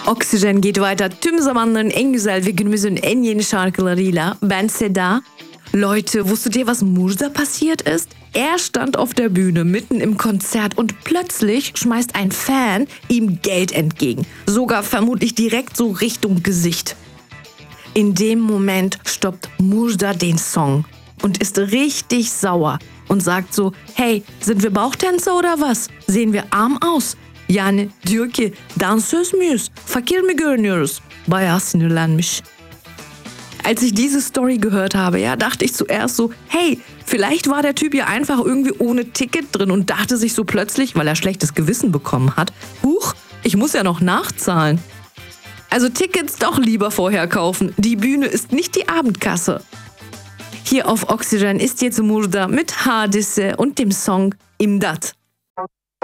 Oxygen geht weiter tüm zamanların en güzel ve günümüzün en yeni şarkılarıyla. Ben Seda. Leute, wusstet ihr, was Murda passiert ist? Er stand auf der Bühne mitten im Konzert und plötzlich schmeißt ein Fan ihm Geld entgegen. Sogar vermutlich direkt so Richtung Gesicht. In dem Moment stoppt Murda den Song und ist richtig sauer und sagt so, hey, sind wir Bauchtänzer oder was? Sehen wir arm aus? Yani diyor ki, dansöz müyüz? Fakir mi görünüyoruz? Bayağı sinirlenmiş. Als ich diese Story gehört habe, ja, dachte ich zuerst so, hey, vielleicht war der Typ ja einfach irgendwie ohne Ticket drin und dachte sich so plötzlich, weil er schlechtes Gewissen bekommen hat, huch, ich muss ja noch nachzahlen. Also Tickets doch lieber vorher kaufen, die Bühne ist nicht die Abendkasse. Hier auf Oxygen ist jetzt Murda mit Hadise und dem Song İmdat.